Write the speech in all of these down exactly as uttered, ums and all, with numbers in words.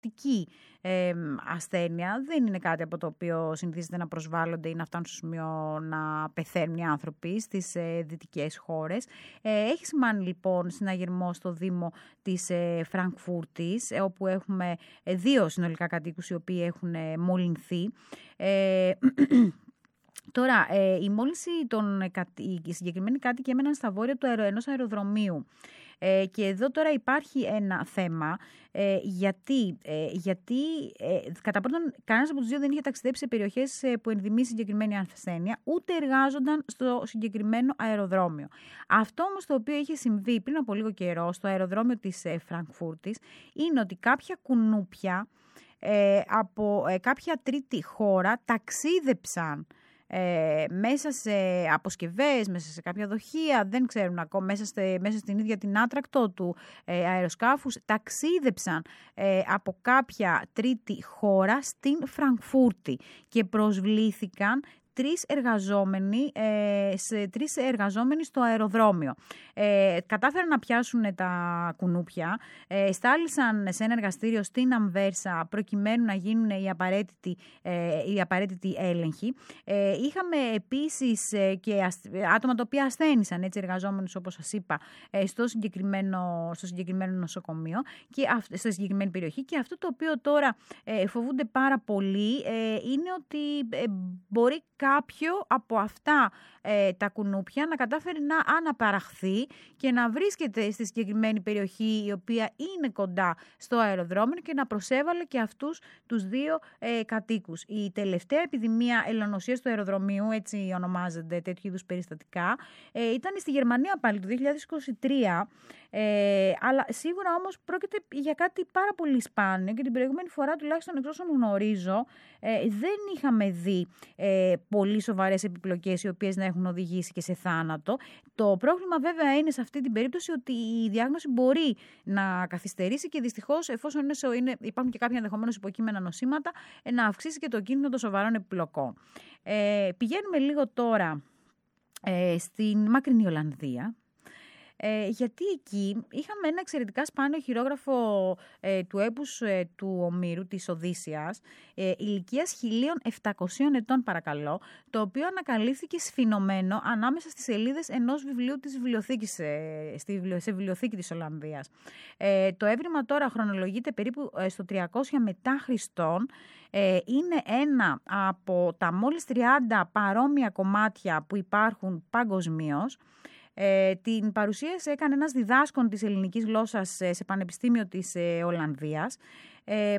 μεταδοτική ε, ασθένεια. Δεν είναι κάτι από το οποίο συνηθίζεται να προσβάλλονται ή να φτάνουν στο σημείο να πεθαίνουν οι άνθρωποι στις ε, δυτικές χώρες. Ε, έχει σημάνει λοιπόν συναγερμό στο Δήμο της ε, Φραγκφούρτης, ε, όπου έχουμε ε, δύο συνολικά κατοίκους οι οποίοι έχουν ε, μολυνθεί. Ε, Τώρα, ε, η μόλυνση των οι συγκεκριμένοι κάτοικοι έμεναν στα βόρεια του αερο, ενός αεροδρομίου. Ε, και εδώ τώρα υπάρχει ένα θέμα, ε, γιατί, ε, γιατί ε, κατά πρώτον κανένας από τους δύο δεν είχε ταξιδέψει σε περιοχές ε, που ενδημεί συγκεκριμένη ασθένεια, ούτε εργάζονταν στο συγκεκριμένο αεροδρόμιο. Αυτό όμως το οποίο είχε συμβεί πριν από λίγο καιρό στο αεροδρόμιο της ε, Φραγκφούρτης είναι ότι κάποια κουνούπια ε, από ε, κάποια τρίτη χώρα ταξίδεψαν Ε, μέσα σε αποσκευές, μέσα σε κάποια δοχεία, δεν ξέρουν ακόμα, μέσα, στε, μέσα στην ίδια την άτρακτο του ε, αεροσκάφους, ταξίδεψαν ε, από κάποια τρίτη χώρα στην Φραγκφούρτη και προσβλήθηκαν τρεις εργαζόμενοι, ε, σε, τρεις εργαζόμενοι στο αεροδρόμιο. Ε, κατάφεραν να πιάσουν τα κουνούπια, ε, στάλησαν σε ένα εργαστήριο στην Αμβέρσα προκειμένου να γίνουν οι απαραίτητοι, ε, οι απαραίτητοι έλεγχοι. Ε, είχαμε επίσης ε, και άτομα τα οποία ασθένησαν, έτσι, εργαζόμενους όπως σας είπα, ε, στο, συγκεκριμένο, στο συγκεκριμένο νοσοκομείο και αυ, στη συγκεκριμένη περιοχή, και αυτό το οποίο τώρα ε, φοβούνται πάρα πολύ ε, είναι ότι ε, μπορεί κάποιο από αυτά ε, τα κουνούπια να κατάφερε να αναπαραχθεί και να βρίσκεται στη συγκεκριμένη περιοχή η οποία είναι κοντά στο αεροδρόμιο και να προσέβαλε και αυτούς τους δύο ε, κατοίκους. Η τελευταία επιδημία ελονοσίας του αεροδρομίου, έτσι ονομάζονται τέτοιου είδους περιστατικά, ε, ήταν στη Γερμανία πάλι το δύο χιλιάδες είκοσι τρία, ε, αλλά σίγουρα όμως πρόκειται για κάτι πάρα πολύ σπάνιο και την προηγούμενη φορά, τουλάχιστον εξ όσων γνωρίζω, ε, δεν είχαμε δει ε, πολύ σοβαρές επιπλοκές οι οποίες να έχουν οδηγήσει και σε θάνατο. Το πρόβλημα βέβαια είναι σε αυτή την περίπτωση ότι η διάγνωση μπορεί να καθυστερήσει και δυστυχώς, εφόσον είναι, υπάρχουν και κάποια ενδεχομένως υποκείμενα νοσήματα, να αυξήσει και το κίνδυνο των σοβαρών επιπλοκών. Ε, πηγαίνουμε λίγο τώρα ε, στην μακρινή Ολλανδία. Ε, γιατί εκεί είχαμε ένα εξαιρετικά σπάνιο χειρόγραφο ε, του έπους ε, του Ομήρου, της Οδύσσειας, ε, ηλικίας χίλια επτακόσιων ετών παρακαλώ, το οποίο ανακαλύφθηκε σφινωμένο ανάμεσα στις σελίδες ενός βιβλίου της βιβλιοθήκης, ε, στη, σε βιβλιοθήκη της Ολλανδίας. Ε, το έβριμα τώρα χρονολογείται περίπου ε, στο τριακόσια μετά Χριστόν. Ε, είναι ένα από τα μόλις τριάντα παρόμοια κομμάτια που υπάρχουν παγκοσμίως. Ε, την παρουσίαση έκανε ένας διδάσκων της ελληνικής γλώσσας σε πανεπιστήμιο της ε, Ολλανδίας. Ε,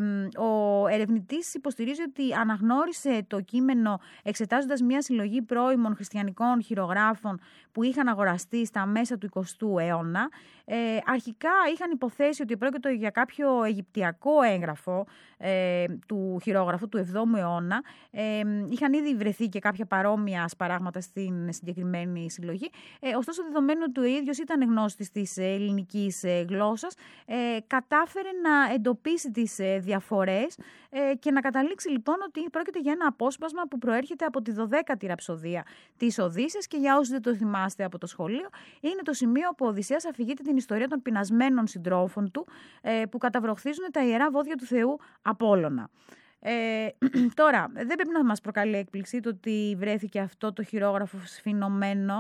ο ερευνητής υποστηρίζει ότι αναγνώρισε το κείμενο εξετάζοντας μια συλλογή πρώιμων χριστιανικών χειρογράφων που είχαν αγοραστεί στα μέσα του εικοστού αιώνα. Ε, αρχικά είχαν υποθέσει ότι πρόκειται για κάποιο αιγυπτιακό έγγραφο ε, του χειρόγραφου του εβδόμου αιώνα. Ε, είχαν ήδη βρεθεί και κάποια παρόμοια σπαράγματα στην συγκεκριμένη συλλογή. Ε, ωστόσο, δεδομένου ότι ο ίδιος ήταν γνώστης της ελληνικής γλώσσας, ε, κατάφερε να εντοπίσει τις διαφορές ε, και να καταλήξει λοιπόν ότι πρόκειται για ένα απόσπασμα που προέρχεται από τη δωδέκατη ραψοδία της Οδύσσειας, και για όσους δεν το θυμάστε από το σχολείο, είναι το σημείο που ο Οδυσσέας αφηγείται την ιστορία των πεινασμένων συντρόφων του ε, που καταβροχθίζουν τα ιερά βόδια του θεού Απόλλωνα. Ε, τώρα, δεν πρέπει να μας προκαλεί έκπληξη το ότι βρέθηκε αυτό το χειρόγραφο σφινωμένο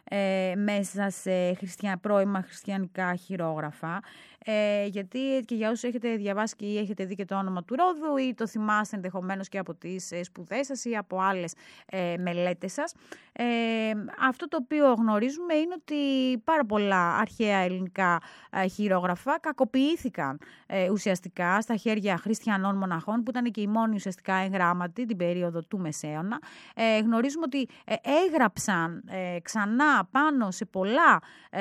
ε, μέσα σε χριστια... πρώιμα χριστιανικά χειρόγραφα, ε, γιατί και για όσους έχετε διαβάσει και ή έχετε δει και το όνομα του Ρόδου ή το θυμάστε ενδεχομένως και από τις σπουδές σας ή από άλλες ε, μελέτες σας, ε, αυτό το οποίο γνωρίζουμε είναι ότι πάρα πολλά αρχαία ελληνικά ε, χειρόγραφα κακοποιήθηκαν ε, ουσιαστικά στα χέρια χριστιανών μοναχών που ήταν και οι μόνοι ουσιαστικά εγγράμματοι την περίοδο του Μεσαίωνα. Ε, γνωρίζουμε ότι ε, έγραψαν ε, ξανά πάνω σε πολλά,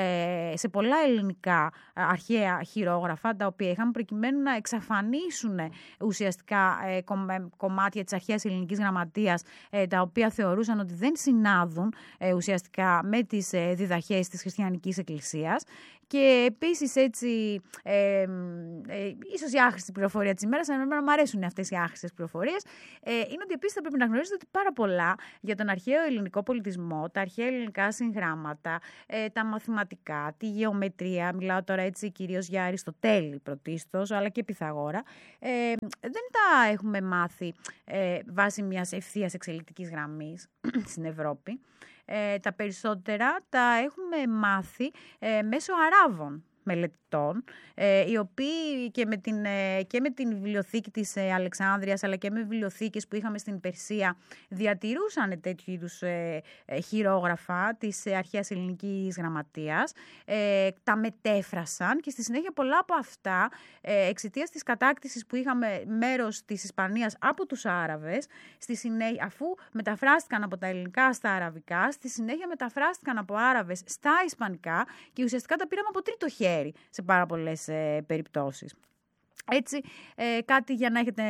ε, σε πολλά ελληνικά ε, αρχαία χειρόγραφα, τα οποία είχαν προκειμένου να εξαφανίσουν ε, ουσιαστικά ε, κομμάτια της αρχαίας ελληνικής γραμματείας, ε, τα οποία θεωρούσαν ότι δεν συνάδουν ε, ουσιαστικά με τις ε, διδαχές της χριστιανικής εκκλησίας. και επίσης έτσι, ε, ε, ίσως η άχρηστη πληροφορία της ημέρας, εμένα μου αρέσουν αυτές οι άχρηστες πληροφορίες, ε, είναι ότι επίσης θα πρέπει να γνωρίζετε ότι πάρα πολλά για τον αρχαίο ελληνικό πολιτισμό, τα αρχαία ελληνικά συγγράμματα, ε, τα μαθηματικά, τη γεωμετρία, μιλάω τώρα έτσι κυρίως για Αριστοτέλη πρωτίστως, αλλά και Πυθαγόρα, ε, δεν τα έχουμε μάθει ε, βάσει μιας ευθείας εξελικτικής γραμμής στην Ευρώπη. Ε, τα περισσότερα τα έχουμε μάθει ε, μέσω Αράβων μελετητών, ε, οι οποίοι και με, την, ε, και με την βιβλιοθήκη της ε, Αλεξάνδρειας, αλλά και με βιβλιοθήκες που είχαμε στην Περσία, διατηρούσαν τέτοιου είδους ε, ε, χειρόγραφα της ε, αρχαίας ελληνικής γραμματείας, ε, τα μετέφρασαν και στη συνέχεια πολλά από αυτά, ε, εξαιτίας της κατάκτησης που είχαμε μέρος της Ισπανίας από τους Άραβες, στη συνέχεια, αφού μεταφράστηκαν από τα ελληνικά στα αραβικά, στη συνέχεια μεταφράστηκαν από Άραβες στα ισπανικά και ουσιαστικά τα πήραμε από τρίτο χέρι σε πάρα πολλές ε, περιπτώσεις. Έτσι, ε, κάτι, για να έχετε,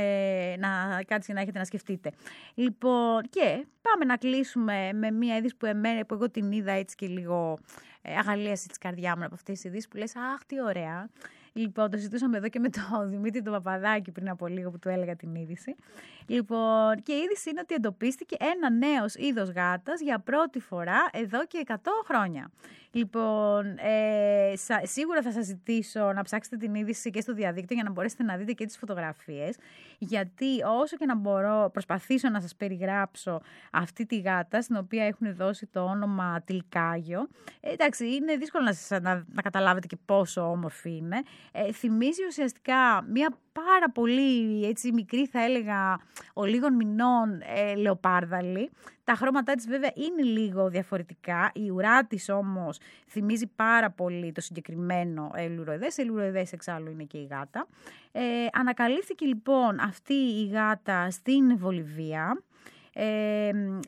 να, κάτι για να έχετε να σκεφτείτε. Λοιπόν, και πάμε να κλείσουμε με μία είδηση που, εμένα, που εγώ την είδα έτσι και λίγο ε, αγαλίαση της καρδιά μου από αυτές τις ειδήσεις που λες, αχ, τι ωραία. Λοιπόν, το συζητούσαμε εδώ και με τον Δημήτρη τον Παπαδάκη πριν από λίγο που του έλεγα την είδηση. Λοιπόν, και η είδηση είναι ότι εντοπίστηκε ένα νέος είδος γάτας για πρώτη φορά εδώ και εκατό χρόνια. Λοιπόν, ε, σα, σίγουρα θα σας ζητήσω να ψάξετε την είδηση και στο διαδίκτυο για να μπορέσετε να δείτε και τις φωτογραφίες, γιατί όσο και να μπορώ, προσπαθήσω να σας περιγράψω αυτή τη γάτα, στην οποία έχουν δώσει το όνομα Τιλκάγιο. Ε, εντάξει, είναι δύσκολο να, σας, να, να καταλάβετε και πόσο όμορφη είναι. Ε, θυμίζει ουσιαστικά μια πάρα πολύ έτσι, μικρή, θα έλεγα, ολίγων μηνών ε, λεοπάρδαλη. Τα χρώματά της βέβαια είναι λίγο διαφορετικά. Η ουρά της όμως θυμίζει πάρα πολύ το συγκεκριμένο ελουροειδές. Ελουροειδές εξάλλου είναι και η γάτα. Ε, ανακαλύφθηκε λοιπόν αυτή η γάτα στην Βολιβία. Ε,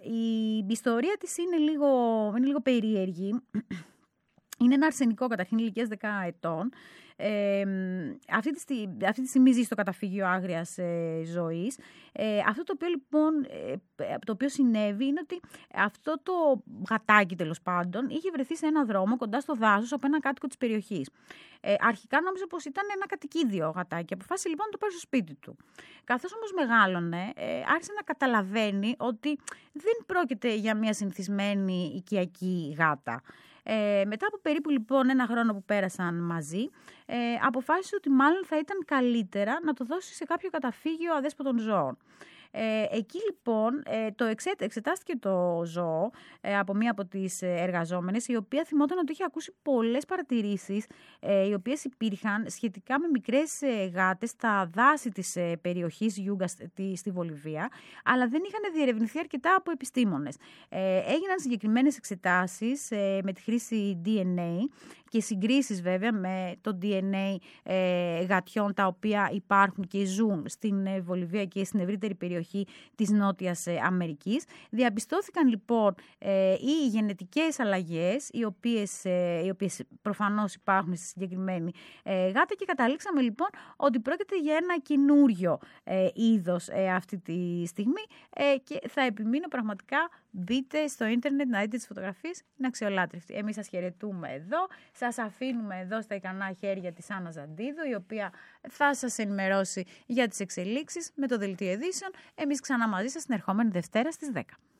η ιστορία της είναι λίγο, είναι λίγο περίεργη. Είναι ένα αρσενικό καταρχήν ηλικίας δέκα ετών. Ε, αυτή, τη στιγμή, αυτή τη στιγμή ζει στο καταφύγιο άγριας ε, ζωής. Ε, αυτό το οποίο λοιπόν ε, το οποίο συνέβη είναι ότι αυτό το γατάκι τέλος πάντων είχε βρεθεί σε ένα δρόμο κοντά στο δάσος από έναν κάτοικο της περιοχής. Ε, αρχικά νόμιζε πως ήταν ένα κατοικίδιο γατάκι. Αποφάσισε λοιπόν να το πάρει στο σπίτι του. Καθώς όμως μεγάλωνε, ε, άρχισε να καταλαβαίνει ότι δεν πρόκειται για μια συνηθισμένη οικιακή γάτα. Ε, μετά από περίπου λοιπόν ένα χρόνο που πέρασαν μαζί, ε, αποφάσισε ότι μάλλον θα ήταν καλύτερα να το δώσει σε κάποιο καταφύγιο αδέσποτων ζώων. Ε, εκεί λοιπόν ε, το εξέ, εξετάστηκε το ζώο ε, από μία από τις εργαζόμενες, η οποία θυμόταν ότι είχε ακούσει πολλές παρατηρήσεις ε, οι οποίες υπήρχαν σχετικά με μικρές ε, γάτες στα δάση της ε, περιοχής Γιούγκα στη, στη Βολιβία, αλλά δεν είχαν διερευνηθεί αρκετά από επιστήμονες. Ε, έγιναν συγκεκριμένες εξετάσεις ε, με τη χρήση ντι εν έι και συγκρίσεις βέβαια με το ντι εν έι ε, γατιών τα οποία υπάρχουν και ζουν στην ε, Βολιβία και στην ευρύτερη περιοχή της Νότιας ε, Αμερικής. Διαπιστώθηκαν λοιπόν ε, οι γενετικές αλλαγές οι οποίες, ε, οι οποίες προφανώς υπάρχουν στη συγκεκριμένη ε, γάτα και καταλήξαμε λοιπόν ότι πρόκειται για ένα καινούριο ε, είδος ε, αυτή τη στιγμή ε, και θα επιμείνω πραγματικά. Μπείτε στο ίντερνετ να δείτε τις φωτογραφίες, είναι αξιολάτρευτη. Εμείς σας χαιρετούμε εδώ, σας αφήνουμε εδώ στα ικανά χέρια της Άννα Ζαντίδου, η οποία θα σας ενημερώσει για τις εξελίξεις με το δελτίο ειδήσεων. Εμείς ξανά μαζί σας την ερχόμενη Δευτέρα στις δέκα.